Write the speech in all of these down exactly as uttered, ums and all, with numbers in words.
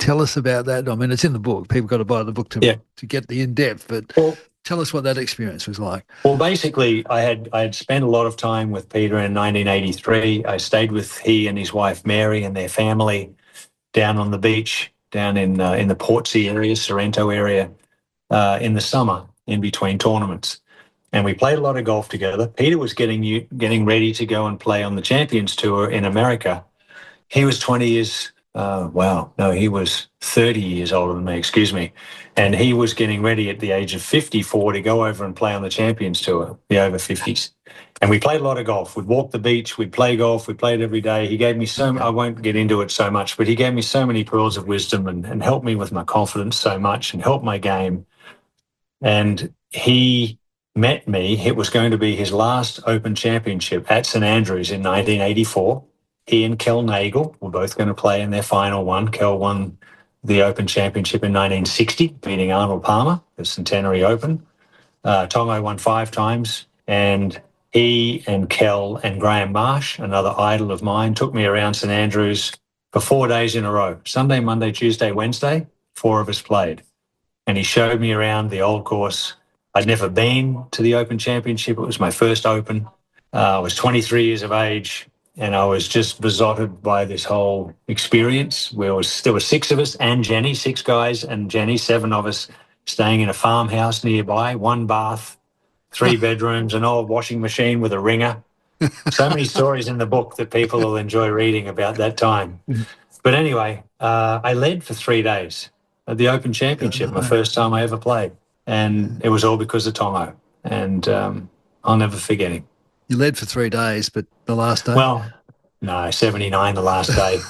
tell us about that? I mean, it's in the book. People got to buy the book to Yeah. to get the in depth. But Well, tell us what that experience was like. Well, basically, I had I had spent a lot of time with Peter in nineteen eighty-three. I stayed with he and his wife Mary and their family down on the beach, down in uh, in the Portsea area, Sorrento area, uh, in the summer in between tournaments. And we played a lot of golf together. Peter was getting you getting ready to go and play on the Champions Tour in America. He was twenty years. Uh, wow, no, he was thirty years older than me. Excuse me, and he was getting ready at the age of fifty-four to go over and play on the Champions Tour, the over fifties. And we played a lot of golf. We'd walk the beach. We'd play golf. We played every day. He gave me so. I won't get into it so much, but he gave me so many pearls of wisdom and, and helped me with my confidence so much and helped my game. And he met me. It was going to be his last Open Championship at St Andrews in nineteen eighty-four. He and Kel Nagle were both going to play in their final one. Kel won the Open Championship in nineteen sixty, beating Arnold Palmer, the Centenary Open. Uh, Tongo won five times, and he and Kel and Graham Marsh, another idol of mine, took me around St Andrews for four days in a row. Sunday, Monday, Tuesday, Wednesday, four of us played. And he showed me around the old course. I'd never been to the Open Championship. It was my first Open. Uh, I was twenty-three years of age, and I was just besotted by this whole experience. Where was, there were six of us and Jenny, six guys and Jenny, seven of us staying in a farmhouse nearby, one bath, three bedrooms, an old washing machine with a wringer. So many stories in the book that people will enjoy reading about that time. But anyway, uh, I led for three days at the Open Championship, my first time I ever played. And it was all because of Tomo. And um, I'll never forget him. You led for three days, but the last day? Well, no, seventy-nine the last day.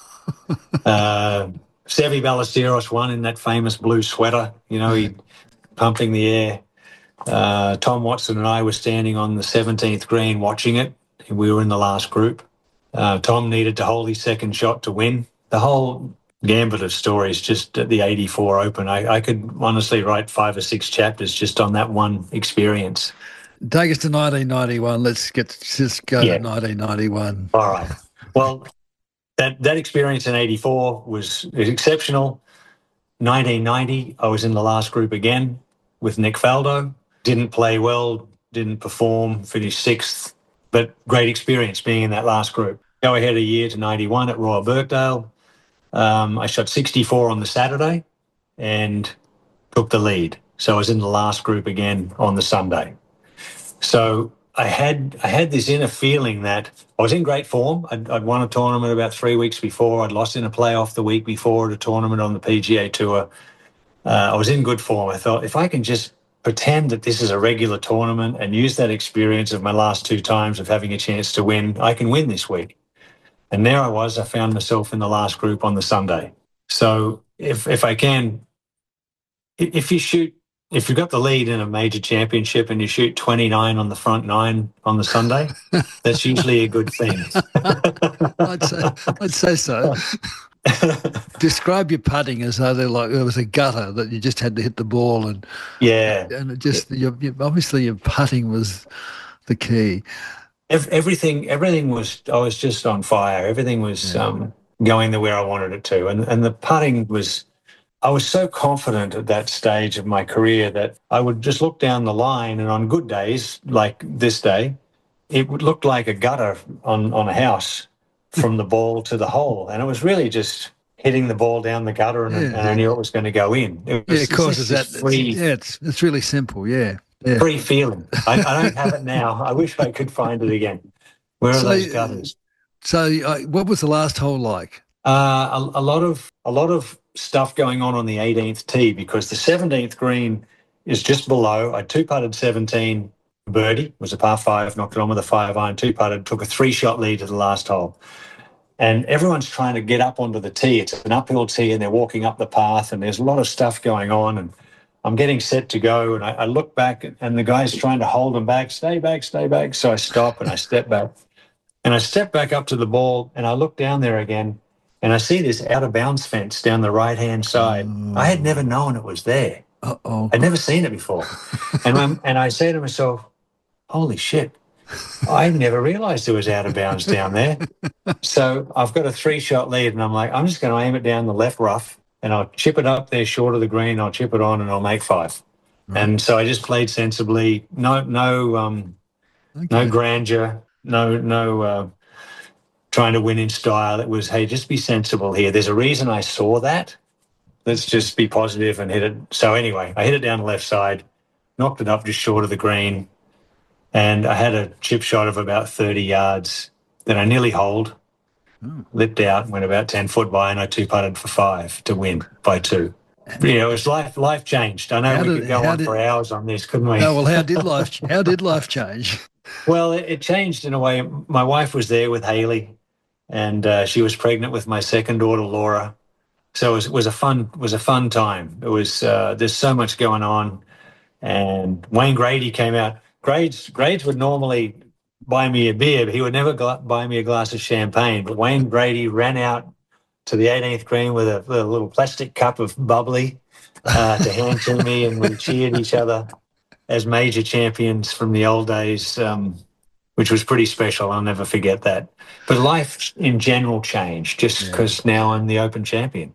uh, Seve Ballesteros won in that famous blue sweater, you know, he pumping the air. Uh, Tom Watson and I were standing on the seventeenth green watching it. We were in the last group. Uh, Tom needed to hold his second shot to win. The whole gambit of stories just at the eighty-four Open. I, I could honestly write five or six chapters just on that one experience. Take us to nineteen ninety-one. Let's get just go yeah. to nineteen ninety-one. All right. Well, that, that experience in eighty-four was exceptional. nineteen ninety, I was in the last group again with Nick Faldo. Didn't play well, didn't perform, finished sixth, but great experience being in that last group. Go ahead a year to ninety-one at Royal Birkdale. Um, I shot sixty-four on the Saturday and took the lead. So I was in the last group again on the Sunday. So I had I had this inner feeling that I was in great form. I'd, I'd won a tournament about three weeks before. I'd lost in a playoff the week before at a tournament on the P G A Tour. Uh, I was in good form. I thought, if I can just pretend that this is a regular tournament and use that experience of my last two times of having a chance to win, I can win this week. And there I was. I found myself in the last group on the Sunday. So if if I can, if you shoot, if you've got the lead in a major championship and you shoot twenty-nine on the front nine on the Sunday, that's usually a good thing. I'd say, I'd say so. Describe your putting as though they're like, it was a gutter that you just had to hit the ball, and yeah, and it just your, your, obviously your putting was the key. Everything, everything was. I was just on fire. Everything was yeah. um, going the way I wanted it to, and and the putting was. I was so confident at that stage of my career that I would just look down the line, and on good days like this day, it would look like a gutter on on a house from the ball to the hole, and it was really just hitting the ball down the gutter, and, yeah, and yeah. I knew it was going to go in. It was, yeah, of course, it's it's that. Free, it's, yeah, it's it's really simple. Yeah. Yeah. Free feeling. I, I don't have it now. I wish I could find it again. Where are so, those gutters? So, uh, what was the last hole like? Uh, a, a lot of a lot of stuff going on on the eighteenth tee, because the seventeenth green is just below. I two putted seventeen, birdie, was a par five, knocked it on with a five iron, two putted, took a three shot lead to the last hole. And everyone's trying to get up onto the tee. It's an uphill tee, and they're walking up the path, and there's a lot of stuff going on. And I'm getting set to go, and I, I look back, and the guy's trying to hold them back, stay back, stay back. So I stop and I step back. And I step back up to the ball, and I look down there again, and I see this out-of-bounds fence down the right-hand side. Mm. I had never known it was there. Uh-oh. I'd never seen it before. and, I'm, and I say to myself, holy shit, I never realised it was out-of-bounds down there. So I've got a three-shot lead, and I'm like, I'm just going to aim it down the left rough and I'll chip it up there short of the green. I'll chip it on, and I'll make five. Right. And so I just played sensibly. No, no, um, okay. no grandeur. No, no. Uh, trying to win in style. It was, hey, just be sensible here. There's a reason I saw that. Let's just be positive and hit it. So anyway, I hit it down the left side, knocked it up just short of the green, and I had a chip shot of about thirty yards that I nearly holed, oh. lipped out, went about ten foot by, and I two-putted for five to win by two. You know, it was life, life changed. I know how we did, could go on did, for hours on this, couldn't we? No, well, how did life, how did life change? Well, it, it changed in a way. My wife was there with Haley, and uh, she was pregnant with my second daughter, Laura. So it was, it was a fun was a fun time. It was uh, there's so much going on, and Wayne Grady came out. Grades Grades would normally buy me a beer, but he would never gl- buy me a glass of champagne. But Wayne Grady ran out to the eighteenth green with a, with a little plastic cup of bubbly uh, to hand to me, and we cheered each other as major champions from the old days. Um, which was pretty special. I'll never forget that. But life in general changed just because yeah. now I'm the Open champion.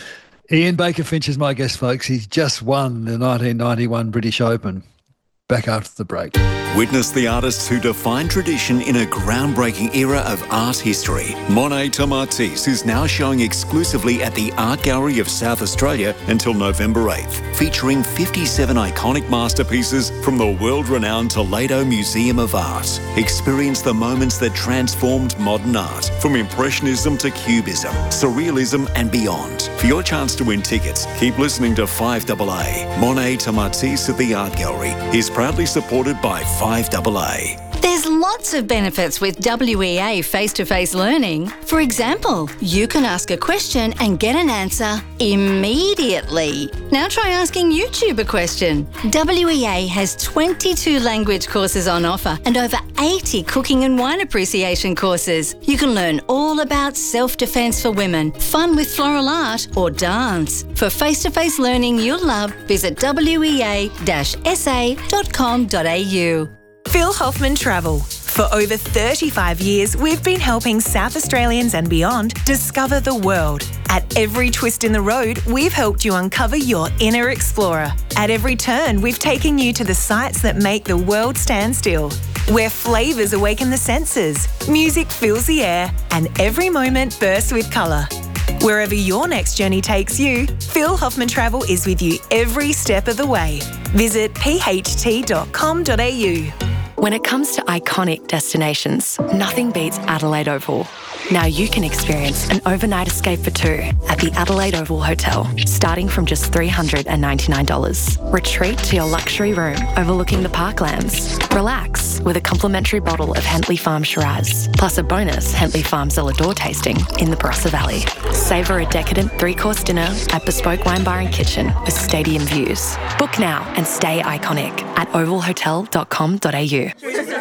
Ian Baker Finch is my guest, folks. He's just won the nineteen ninety-one British Open. Back after the break. Witness the artists who define tradition in a groundbreaking era of art history. Monet Tomatis is now showing exclusively at the Art Gallery of South Australia until November eighth, featuring fifty-seven iconic masterpieces from the world-renowned Toledo Museum of Art. Experience the moments that transformed modern art, from Impressionism to Cubism, Surrealism and beyond. For your chance to win tickets, keep listening to five A A. Monet Tomatis at the Art Gallery is proudly supported by five A A. There's lots of benefits with W E A face-to-face learning. For example, you can ask a question and get an answer immediately. Now try asking YouTube a question. W E A has twenty-two language courses on offer and over eighty cooking and wine appreciation courses. You can learn all about self-defense for women, fun with floral art or dance. For face-to-face learning you'll love, visit w e a dash s a dot com dot a u. Phil Hoffman Travel. For over thirty-five years, we've been helping South Australians and beyond discover the world. At every twist in the road, we've helped you uncover your inner explorer. At every turn, we've taken you to the sights that make the world stand still. Where flavours awaken the senses, music fills the air, and every moment bursts with colour. Wherever your next journey takes you, Phil Hoffman Travel is with you every step of the way. Visit p h t dot com dot a u. When it comes to iconic destinations, nothing beats Adelaide Oval. Now you can experience an overnight escape for two at the Adelaide Oval Hotel, starting from just three hundred ninety-nine dollars. Retreat to your luxury room overlooking the parklands. Relax with a complimentary bottle of Hentley Farm Shiraz, plus a bonus Hentley Farm Zellador tasting in the Barossa Valley. Savour a decadent three-course dinner at Bespoke Wine Bar and Kitchen with stadium views. Book now and stay iconic at oval hotel dot com dot a u.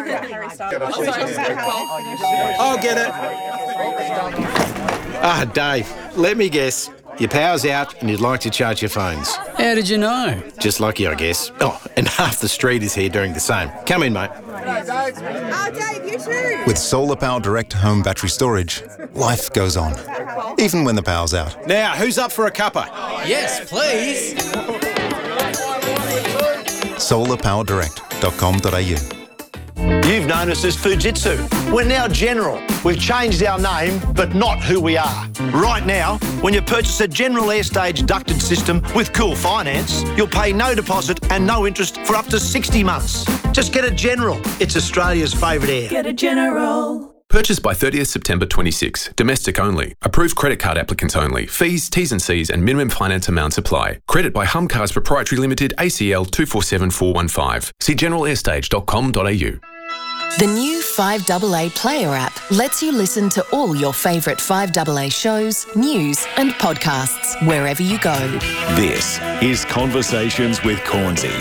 I'll get it. Ah, Dave, let me guess. Your power's out and you'd like to charge your phones. How did you know? Just lucky, I guess. Oh, and half the street is here doing the same. Come in, mate. Oh, Dave, you too. With Solar Power Direct home battery storage, life goes on, even when the power's out. Now, who's up for a cuppa? Yes, please. solar power direct dot com dot a u. You've known us as Fujitsu. We're now General. We've changed our name, but not who we are. Right now, when you purchase a General Airstage ducted system with Cool Finance, you'll pay no deposit and no interest for up to sixty months. Just get a General. It's Australia's favourite air. Get a General. Purchased by thirtieth September twenty-six. Domestic only. Approved credit card applicants only. Fees, T's and C's and minimum finance amounts apply. Credit by Hum Cars Proprietary Limited, A C L two four seven four one five. See general airstage dot com dot a u. The new five A A Player app lets you listen to all your favourite five A A shows, news and podcasts wherever you go. This is Conversations with Cornsey.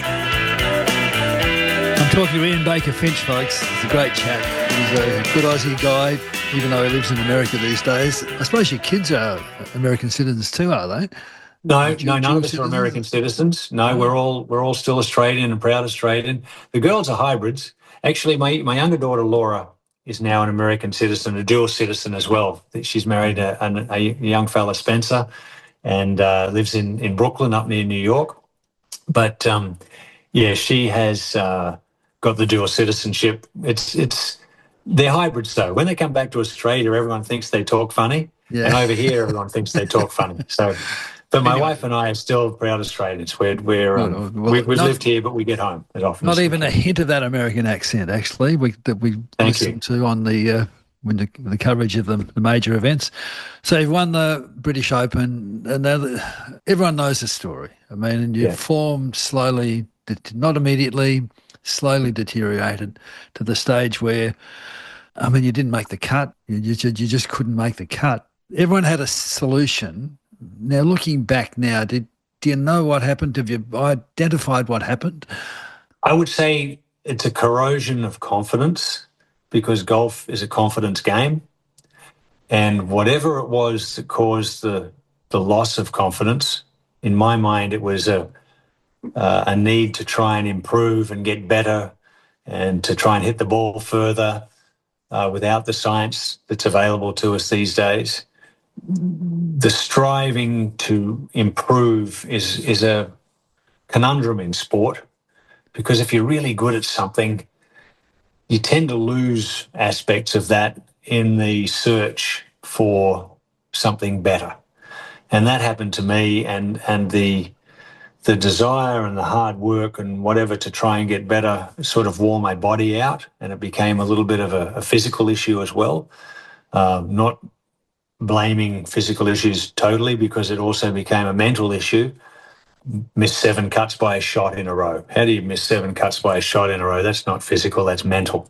I'm talking to Ian Baker Finch, folks. It's a great chat. He's a good Aussie guy, even though he lives in America these days. I suppose your kids are American citizens too, are they? No, no, none of us are American citizens. No, we're all we're all still Australian and proud Australian. The girls are hybrids. Actually, my, my younger daughter, Laura, is now an American citizen, a dual citizen as well. She's married a, a, a young fella, Spencer, and uh, lives in, in Brooklyn up near New York. But, um, yeah, she has uh, got the dual citizenship. It's it's they're hybrids, though. When they come back to Australia, everyone thinks they talk funny. Yeah. And over here, everyone thinks they talk funny. So, but my Anyway. wife and I are still proud Australians. We're, we're, um, Well, well, we, we've not- lived here, but we get home as often Not as even we a can. hint of that American accent, actually, we, that we Thank listened to on the uh, when the, the coverage of the, the major events. So you've won the British Open, and now the, everyone knows the story. I mean, and your Yeah. form slowly, det- not immediately, slowly deteriorated to the stage where, I mean, you didn't make the cut. You, you, ju- you just couldn't make the cut. Everyone had a solution. Now, looking back now, did do you know what happened? Have you identified what happened? I would say it's a corrosion of confidence, because golf is a confidence game. And whatever it was that caused the the loss of confidence, in my mind, it was a uh, a need to try and improve and get better, and to try and hit the ball further uh, without the science that's available to us these days. The striving to improve is is a conundrum in sport, because if you're really good at something, you tend to lose aspects of that in the search for something better. And that happened to me, and and the the desire and the hard work and whatever to try and get better sort of wore my body out, and it became a little bit of a, a physical issue as well. Um, not blaming physical issues totally, because it also became a mental issue. Missed seven cuts by a shot in a row. How do you miss seven cuts by a shot in a row? That's not physical, that's mental.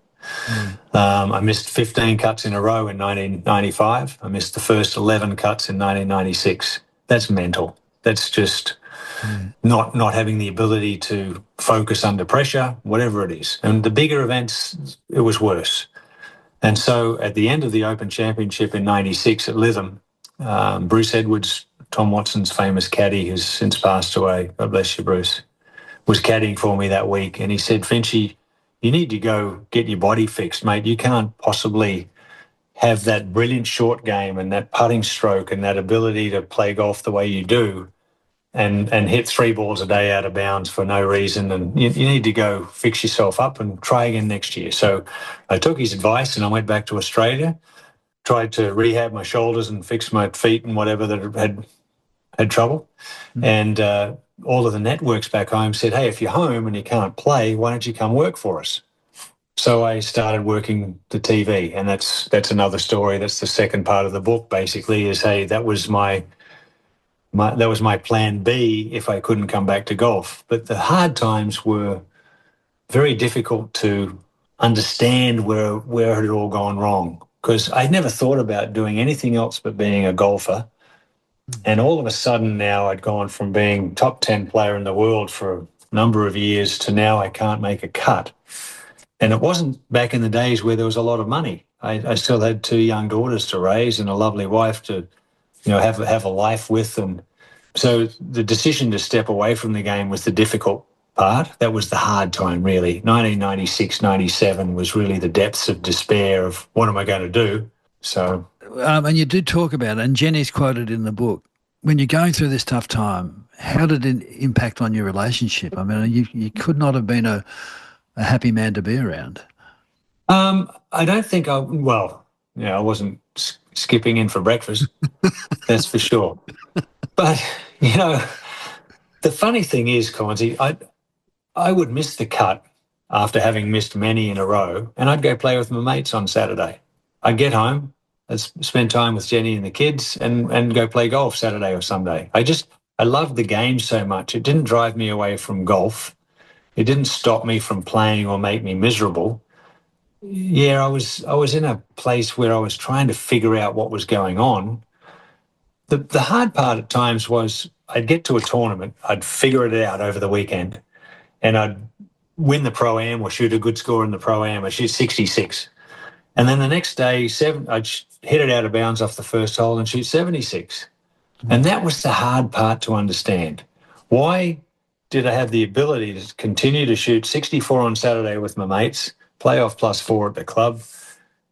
Um, I missed fifteen cuts in a row in nineteen ninety-five. I missed the first eleven cuts in nineteen ninety-six. That's mental. That's just not not having the ability to focus under pressure, whatever it is. And the bigger events, it was worse. And so at the end of the Open Championship in ninety-six at Lytham, um, Bruce Edwards, Tom Watson's famous caddy, who's since passed away, God bless you, Bruce, was caddying for me that week. And he said, Finchy, you need to go get your body fixed, mate. You can't possibly have that brilliant short game and that putting stroke and that ability to play golf the way you do and and hit three balls a day out of bounds for no reason. And you, you need to go fix yourself up and try again next year. So I took his advice and I went back to Australia, tried to rehab my shoulders and fix my feet and whatever that had had trouble. Mm. And uh, all of the networks back home said, hey, if you're home and you can't play, why don't you come work for us? So I started working the T V, and that's that's another story. That's the second part of the book, basically, is, hey, that was my, my that was my plan B if I couldn't come back to golf. But the hard times were very difficult to understand where where it had all gone wrong, because I'd never thought about doing anything else but being a golfer. And all of a sudden now I'd gone from being top ten player in the world for a number of years to now I can't make a cut. And it wasn't back in the days where there was a lot of money. I, I still had two young daughters to raise and a lovely wife to, you know, have, have a life with. And so the decision to step away from the game was the difficult part. That was the hard time, really. nineteen ninety-six, ninety-seven was really the depths of despair of what am I going to do? So... Um, and you do talk about it, and Jenny's quoted in the book, when you're going through this tough time, how did it impact on your relationship? I mean, you, you could not have been a, a happy man to be around. Um, I don't think I, well, you know, I wasn't s- skipping in for breakfast, that's for sure. But, you know, the funny thing is, Conzi, I, I would miss the cut after having missed many in a row, and I'd go play with my mates on Saturday. I'd get home, I'd spend time with Jenny and the kids and, and go play golf Saturday or Sunday. I just, I loved the game so much. It didn't drive me away from golf. It didn't stop me from playing or make me miserable. Yeah, I was I was in a place where I was trying to figure out what was going on. The the hard part at times was I'd get to a tournament, I'd figure it out over the weekend, and I'd win the Pro-Am or shoot a good score in the Pro-Am. I'd shoot sixty-six. And then the next day, seven, I'd hit it out of bounds off the first hole and shoot seventy-six. Mm-hmm. And that was the hard part to understand. Why did I have the ability to continue to shoot sixty-four on Saturday with my mates, play off plus four at the club,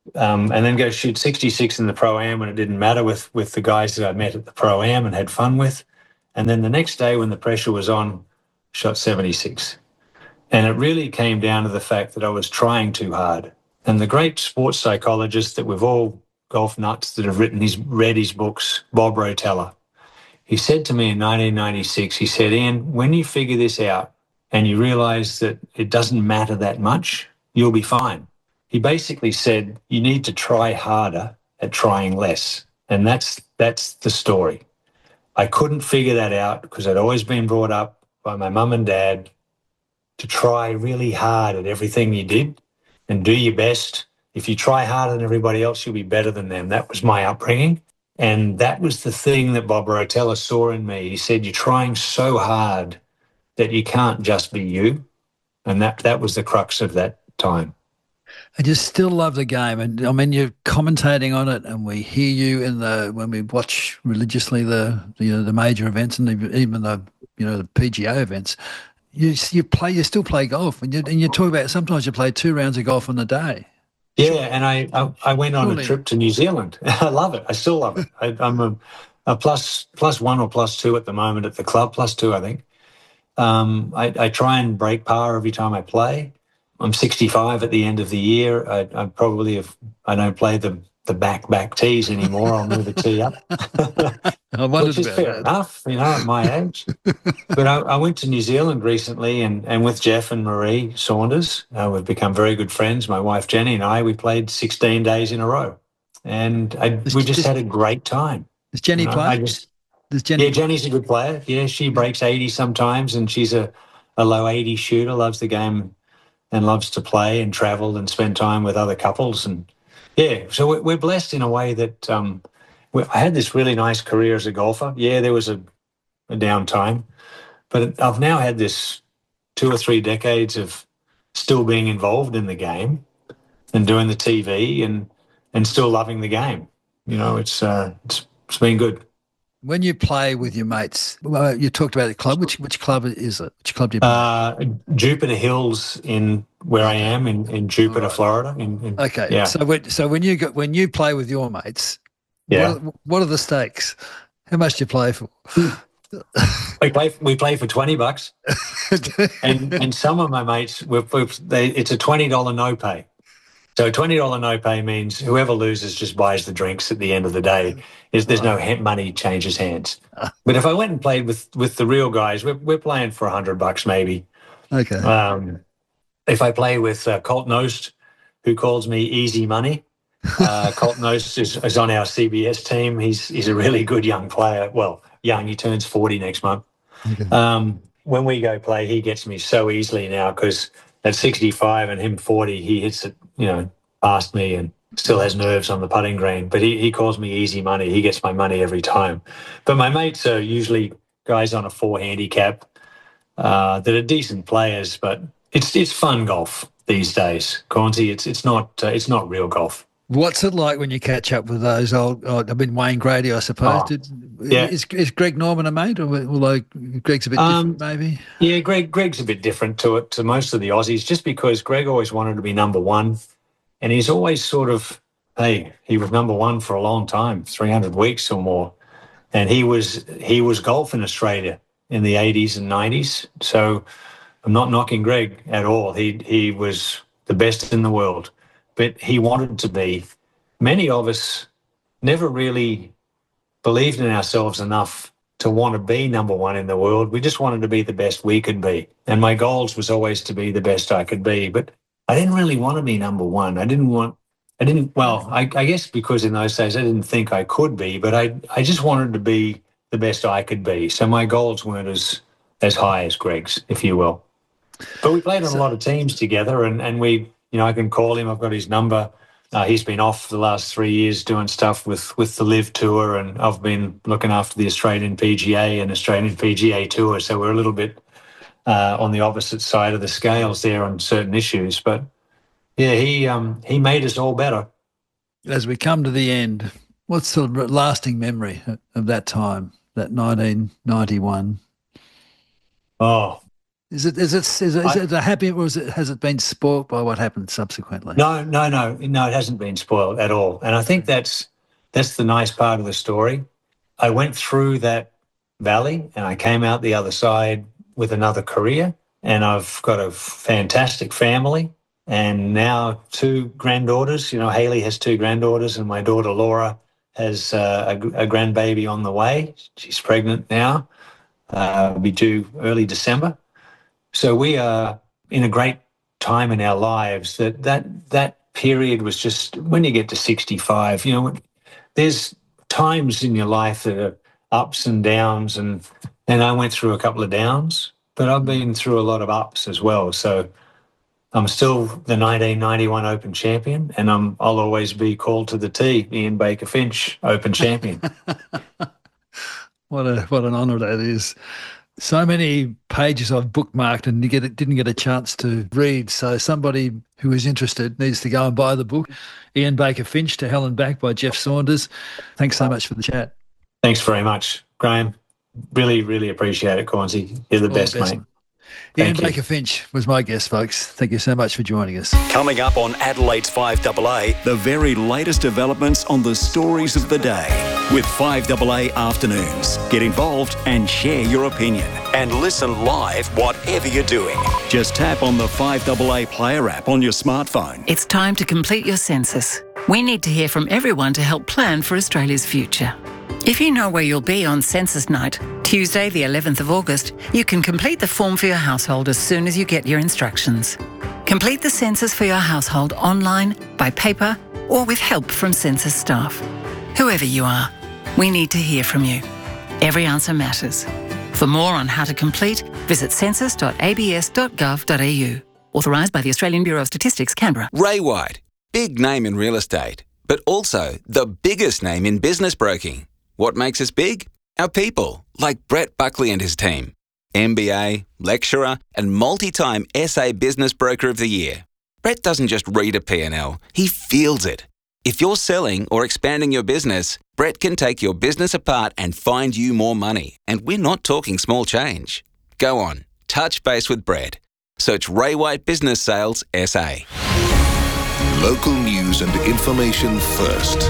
um, and then go shoot sixty-six in the Pro-Am when it didn't matter with, with the guys that I met at the Pro-Am and had fun with. And then the next day when the pressure was on, shot seventy-six. And it really came down to the fact that I was trying too hard. And the great sports psychologist that we've all golf nuts that have written his, read his books, Bob Rotella, he said to me in nineteen ninety-six, he said, Ian, when you figure this out and you realise that it doesn't matter that much, you'll be fine. He basically said, you need to try harder at trying less. And that's that's the story. I couldn't figure that out because I'd always been brought up by my mum and dad to try really hard at everything you did and do your best. If you try harder than everybody else, you'll be better than them. That was my upbringing. And that was the thing that Bob Rotella saw in me. He said, you're trying so hard that you can't just be you. And that, that was the crux of that time. I just still love the game. And I mean, you're commentating on it and we hear you in the, when we watch religiously the, the, you know, the major events and even the, you know, the P G A events. You you play, you still play golf, and you and you talk about sometimes you play two rounds of golf on a day. Yeah, and I I, I went on Surely. a trip to New Zealand. I love it. I still love it. I, I'm a, a plus plus one or plus two at the moment at the club, plus two I think. Um, I, I try and break par every time I play. I'm sixty-five at the end of the year. I, I probably have. I don't play the the back back tees anymore. I'll move the tee up. I wondered Which is about fair that. enough, you know, at my age. But I, I went to New Zealand recently, and, and with Jeff and Marie Saunders, uh, we've become very good friends. My wife Jenny and I, we played sixteen days in a row, and I, we just does, had a great time. Does Jenny you know, play? I just, does Jenny yeah, Jenny's a good player. Yeah, she breaks eighty sometimes, and she's a, a low eighty shooter. Loves the game, and loves to play and travel and spend time with other couples. And yeah, so we're, we're blessed in a way that. Um, I had this really nice career as a golfer. Yeah, there was a, a downtime, but I've now had this two or three decades of still being involved in the game and doing the T V and and still loving the game. You know, it's uh, it's, it's been good. When you play with your mates, well, you talked about the club. Which which club is it? Which club do you play? Uh, Jupiter Hills in where I am in, in Jupiter, right. Florida. In, in, okay, yeah. so when, so when you go, when you play with your mates. Yeah. What are, what are the stakes? How much do you play for? we play. We play for twenty bucks, and and some of my mates, we've, we've, they, it's a twenty dollar no pay. So twenty dollar no pay means whoever loses just buys the drinks at the end of the day. Is there's no money changes hands. But if I went and played with with the real guys, we're we're playing for a hundred bucks maybe. Okay. Um, if I play with uh, Colt Knost, who calls me Easy Money. uh, Colt Knost is, is on our C B S team. He's he's a really good young player. Well, young. He turns forty next month. Okay. Um, when we go play, he gets me so easily now because at sixty-five and him forty, he hits it, you know, past me and still has nerves on the putting green. But he, he calls me Easy Money. He gets my money every time. But my mates are usually guys on a four handicap uh, that are decent players. But it's it's fun golf these days, Cornsey. It's it's not uh, it's not real golf. What's it like when you catch up with those old? Oh, I mean, Wayne Grady, I suppose. Oh, Did, yeah. Is is Greg Norman a mate, or although Greg's a bit um, different, maybe? Yeah, Greg. Greg's a bit different to it to most of the Aussies, just because Greg always wanted to be number one, and he's always sort of, hey, he was number one for a long time, three hundred weeks or more, and he was he was golf in Australia in the eighties and nineties. So I'm not knocking Greg at all. He he was the best in the world. But he wanted to be. Many of us never really believed in ourselves enough to want to be number one in the world. We just wanted to be the best we could be. And my goals was always to be the best I could be. But I didn't really want to be number one. I didn't want, I didn't, well, I, I guess because in those days I didn't think I could be, but I, I just wanted to be the best I could be. So my goals weren't as, as high as Greg's, if you will. But we played on a lot of teams together and, and we, you know, I can call him. I've got his number. Uh, he's been off for the last three years doing stuff with, with the Live Tour, and I've been looking after the Australian P G A and Australian P G A Tour. So we're a little bit uh, on the opposite side of the scales there on certain issues. But yeah, he um, he made us all better. As we come to the end, what's the lasting memory of that time, that nineteen ninety-one? Oh, Is it is it is it, is it a happy, or is it, has it been spoilt by what happened subsequently? No, no, no, no. It hasn't been spoiled at all, and I think that's that's the nice part of the story. I went through that valley, and I came out the other side with another career, and I've got a fantastic family, and now two granddaughters. You know, Hayley has two granddaughters, and my daughter Laura has uh, a, a grandbaby on the way. She's pregnant now. Uh, will be due early December. So we are in a great time in our lives. That that that period was just when you get to sixty-five. You know, there's times in your life that are ups and downs, and and I went through a couple of downs, but I've been through a lot of ups as well. So I'm still the nineteen ninety-one Open champion, and I'm I'll always be called to the T, Ian Baker Finch Open champion. What a what an honour that is. So many pages I've bookmarked and you get, didn't get a chance to read. So somebody who is interested needs to go and buy the book, Ian Baker Finch, To Hell and Back by Jeff Saunders. Thanks so much for the chat. Thanks very much, Graham. Really, really appreciate it, Cornsey. You're the best, best, mate. Ian Baker Finch was my guest, folks. Thank you so much for joining us. Coming up on Adelaide's five double A, the very latest developments on the stories of the day with five double A Afternoons. Get involved and share your opinion. And listen live whatever you're doing. Just tap on the five double A Player app on your smartphone. It's time to complete your census. We need to hear from everyone to help plan for Australia's future. If you know where you'll be on Census Night, Tuesday the eleventh of August, you can complete the form for your household as soon as you get your instructions. Complete the census for your household online, by paper, or with help from census staff. Whoever you are, we need to hear from you. Every answer matters. For more on how to complete, visit census dot a b s dot gov dot a u. Authorised by the Australian Bureau of Statistics, Canberra. Ray White, big name in real estate, but also the biggest name in business broking. What makes us big? Our people, like Brett Buckley and his team. M B A, lecturer, and multi-time S A Business Broker of the Year. Brett doesn't just read a P and L, he feels it. If you're selling or expanding your business, Brett can take your business apart and find you more money. And we're not talking small change. Go on, touch base with Brett. Search Ray White Business Sales S A. Local news and information first.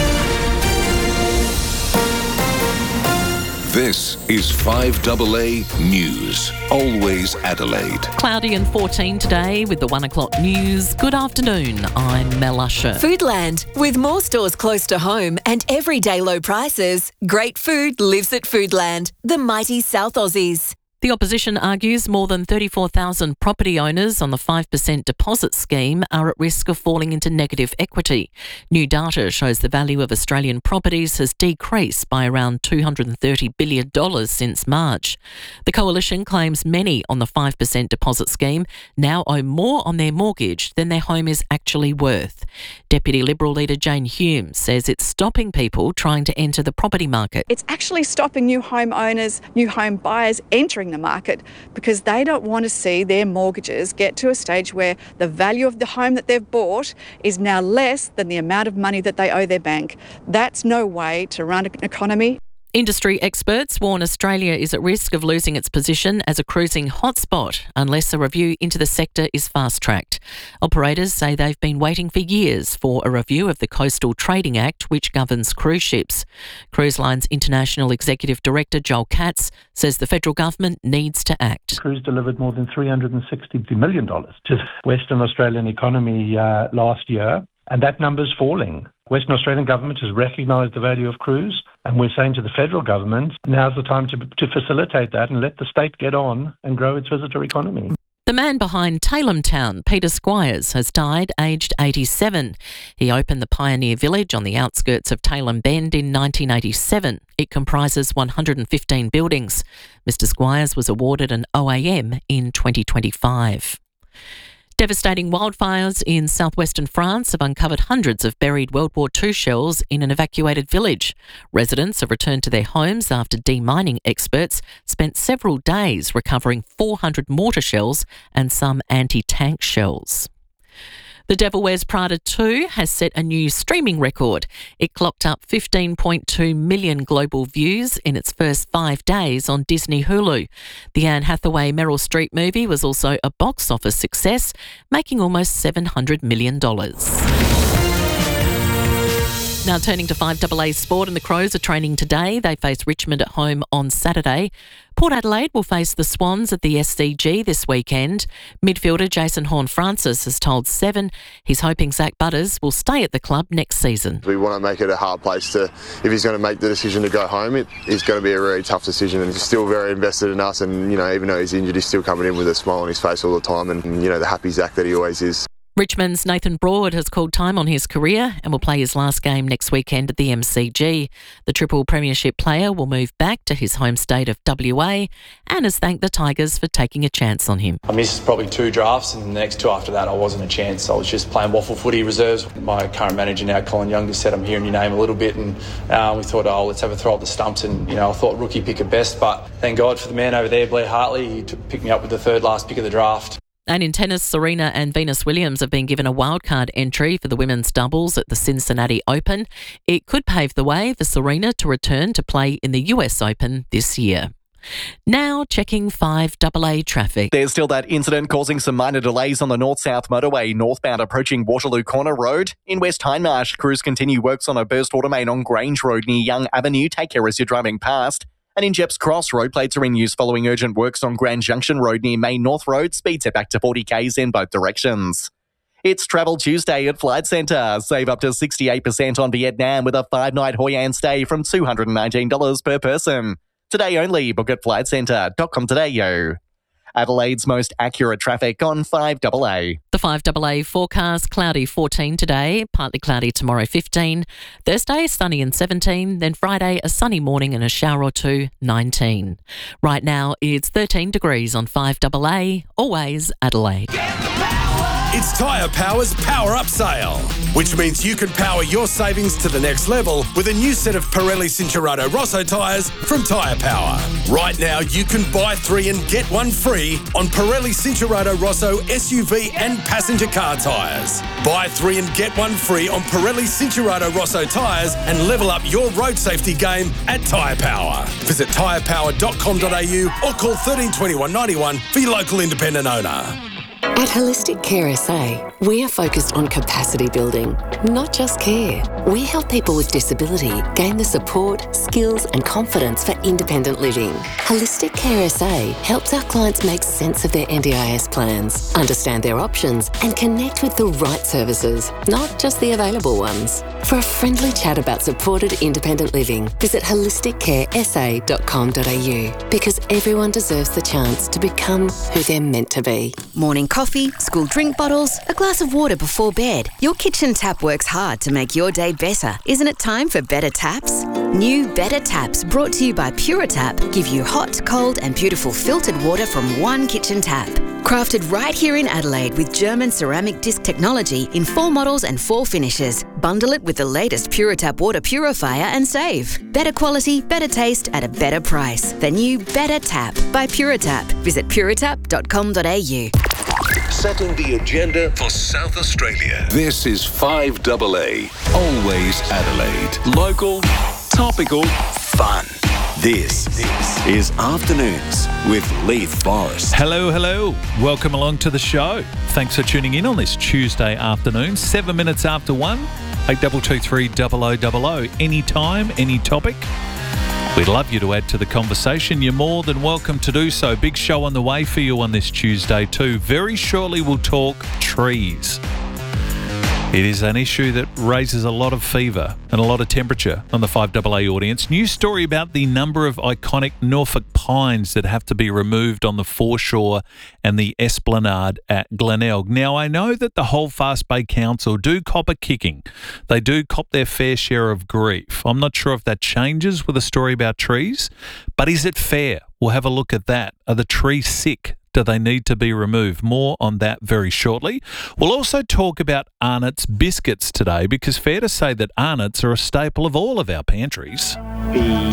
This is five double A News, always Adelaide. Cloudy and fourteen today with the one o'clock news. Good afternoon, I'm Mel Usher. Foodland. With more stores close to home and everyday low prices, great food lives at Foodland, the mighty South Aussies. The opposition argues more than thirty-four thousand property owners on the five percent deposit scheme are at risk of falling into negative equity. New data shows the value of Australian properties has decreased by around two hundred thirty billion dollars since March. The coalition claims many on the five percent deposit scheme now owe more on their mortgage than their home is actually worth. Deputy Liberal leader Jane Hume says it's stopping people trying to enter the property market. It's actually stopping new home owners, new home buyers entering the market because they don't want to see their mortgages get to a stage where the value of the home that they've bought is now less than the amount of money that they owe their bank. That's no way to run an economy. Industry experts warn Australia is at risk of losing its position as a cruising hotspot unless a review into the sector is fast-tracked. Operators say they've been waiting for years for a review of the Coastal Trading Act, which governs cruise ships. Cruise Line's International Executive Director Joel Katz says the federal government needs to act. Cruise delivered more than three hundred sixty million dollars to the Western Australian economy uh, last year, and that number's falling. Western Australian government has recognised the value of cruise, and we're saying to the federal government, now's the time to, to facilitate that and let the state get on and grow its visitor economy. The man behind Tailem Town, Peter Squires, has died aged eighty-seven. He opened the Pioneer Village on the outskirts of Tailem Bend in nineteen eighty-seven. It comprises one hundred fifteen buildings. Mister Squires was awarded an O A M in twenty twenty-five. Devastating wildfires in southwestern France have uncovered hundreds of buried World War Two shells in an evacuated village. Residents have returned to their homes after demining experts spent several days recovering four hundred mortar shells and some anti-tank shells. The Devil Wears Prada two has set a new streaming record. It clocked up fifteen point two million global views in its first five days on Disney Hulu. The Anne Hathaway Meryl Streep movie was also a box office success, making almost seven hundred million dollars. Now turning to five A A sport, and the Crows are training today. They face Richmond at home on Saturday. Port Adelaide will face the Swans at the S C G this weekend. Midfielder Jason Horne-Francis has told Seven he's hoping Zach Butters will stay at the club next season. We want to make it a hard place to, if he's going to make the decision to go home, it is going to be a really tough decision, and he's still very invested in us, and, you know, even though he's injured, he's still coming in with a smile on his face all the time, and, you know, the happy Zach that he always is. Richmond's Nathan Broad has called time on his career and will play his last game next weekend at the M C G. The triple premiership player will move back to his home state of W A and has thanked the Tigers for taking a chance on him. I missed probably two drafts, and the next two after that I wasn't a chance. I was just playing waffle footy reserves. My current manager now, Colin Young, just said, I'm hearing your name a little bit, and uh, we thought, oh, let's have a throw at the stumps, and, you know, I thought rookie pick at best, but thank God for the man over there, Blair Hartley. He took, picked me up with the third last pick of the draft. And in tennis, Serena and Venus Williams have been given a wildcard entry for the women's doubles at the Cincinnati Open. It could pave the way for Serena to return to play in the U S Open this year. Now checking five A A traffic. There's still that incident causing some minor delays on the north-south motorway, northbound approaching Waterloo Corner Road. In West Hindmarsh, crews continue works on a burst water main on Grange Road near Young Avenue. Take care as you're driving past. And in Jeps Cross, road plates are in use following urgent works on Grand Junction Road near Main North Road. Speeds set back to forty kays in both directions. It's Travel Tuesday at Flight Centre. Save up to sixty-eight percent on Vietnam with a five-night Hoi An stay from two hundred nineteen dollars per person. Today only. Book at flight centre dot com today, yo. Adelaide's most accurate traffic on five A A. The five A A forecast, cloudy fourteen today, partly cloudy tomorrow fifteen. Thursday, sunny and seventeen. Then Friday, a sunny morning and a shower or two, nineteen. Right now, it's thirteen degrees on five A A, always Adelaide. It's Tyre Power's Power Up Sale, which means you can power your savings to the next level with a new set of Pirelli Cinturato Rosso tyres from Tyre Power. Right now, you can buy three and get one free on Pirelli Cinturato Rosso S U V and passenger car tyres. Buy three and get one free on Pirelli Cinturato Rosso tyres and level up your road safety game at Tyre Power. Visit tyre power dot com dot a u or call thirteen twenty-one ninety-one for your local independent owner. At Holistic Care S A, we are focused on capacity building, not just care. We help people with disability gain the support, skills and confidence for independent living. Holistic Care S A helps our clients make sense of their N D I S plans, understand their options and connect with the right services, not just the available ones. For a friendly chat about supported independent living, visit holistic care s a dot com dot a u, because everyone deserves the chance to become who they're meant to be. Morning coffee, school drink bottles, a glass of water before bed. Your kitchen tap works hard to make your day better. Isn't it time for better taps? New Better Taps, brought to you by Puritap, give you hot, cold and beautiful filtered water from one kitchen tap. Crafted right here in Adelaide with German ceramic disc technology in four models and four finishes. Bundle it with the latest Puritap water purifier and save. Better quality, better taste at a better price. The new Better Tap by Puritap. Visit puritap dot com dot a u. Setting the agenda for South Australia. This is five A A. Always Adelaide. Local, topical, fun. This is Afternoons with Leith Forrest. Hello, hello. Welcome along to the show. Thanks for tuning in on this Tuesday afternoon, seven minutes after one, eight two two three double oh double oh. Any time, any topic. We'd love you to add to the conversation. You're more than welcome to do so. Big show on the way for you on this Tuesday too. Very shortly we'll talk trees. It is an issue that raises a lot of fever and a lot of temperature on the five A A audience. News story about the number of iconic Norfolk pines that have to be removed on the foreshore and the esplanade at Glenelg. Now, I know that the Holdfast Bay Council do cop a kicking. They do cop their fair share of grief. I'm not sure if that changes with a story about trees, but is it fair? We'll have a look at that. Are the trees sick? Do they need to be removed? More on that very shortly. We'll also talk about Arnott's biscuits today, because fair to say that Arnott's are a staple of all of our pantries. The